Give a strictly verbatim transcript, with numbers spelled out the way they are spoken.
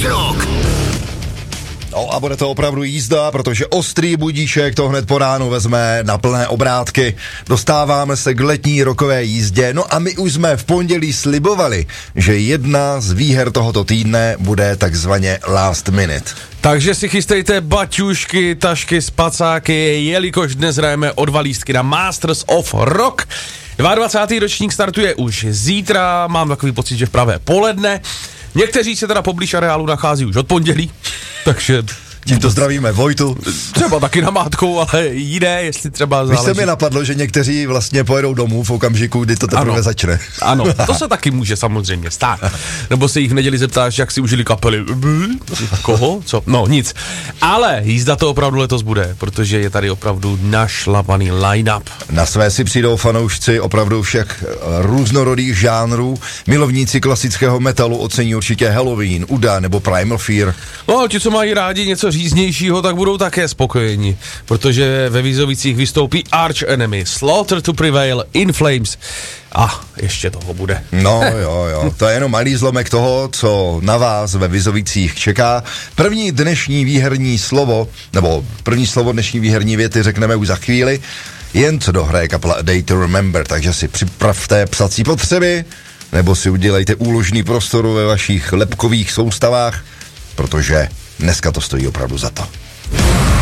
Rock. No a bude to opravdu jízda, protože ostrý budíšek to hned po ránu vezme na plné obrátky. Dostáváme se k letní rokové jízdě, no a my už jsme v pondělí slibovali, že jedna z výher tohoto týdne bude takzvaně last minute. Takže si chystejte baťušky, tašky, spacáky, jelikož dnes hrajeme o dva lístky na Masters of Rock. dvacátý ročník startuje už zítra, mám takový pocit, že v pravé poledne. Někteří se teda poblíž areálu nachází už od pondělí, takže... Tímto zdravíme Vojtu. Třeba taky namátkou, ale jiné, jestli třeba záleží. Víš, se mi napadlo, že někteří vlastně pojedou domů v okamžiku, kdy to teprve ano, začne. Ano, to se taky může samozřejmě stát. Nebo se jich v neděli zeptáš, jak si užili kapely. Koho? Co? No, nic. Ale jízda to opravdu letos bude, protože je tady opravdu našlapaný line-up. Na své si přijdou fanoušci opravdu všech různorodých žánrů. Milovníci klasického metalu ocení určitě Halloween, Uda nebo Primal Fear. No, ti, co mají rádi něco říznějšího, tak budou také spokojeni, protože ve Vizovicích vystoupí Arch Enemy, Slaughter to Prevail, In Flames a ještě toho bude. No jo, jo, to je jenom malý zlomek toho, co na vás ve Vizovicích čeká. První dnešní výherní slovo, nebo první slovo dnešní výherní věty řekneme už za chvíli, jen co dohraje kapela A Day to Remember, takže si připravte psací potřeby, nebo si udělejte úložný prostor ve vašich lebkových soustavách, protože dneska to stojí opravdu za to.